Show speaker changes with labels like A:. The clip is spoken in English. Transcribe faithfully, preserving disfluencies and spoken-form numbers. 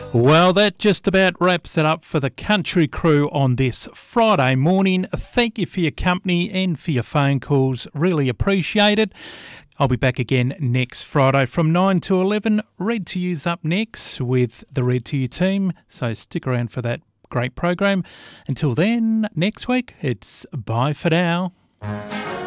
A: Well, that just about wraps it up for the Country Crew on this Friday morning. Thank you for your company and for your phone calls. Really appreciate it. I'll be back again next Friday from nine to eleven. Red to You's up next with the Red to You team, so stick around for that great program. Until then, next week, it's bye for now.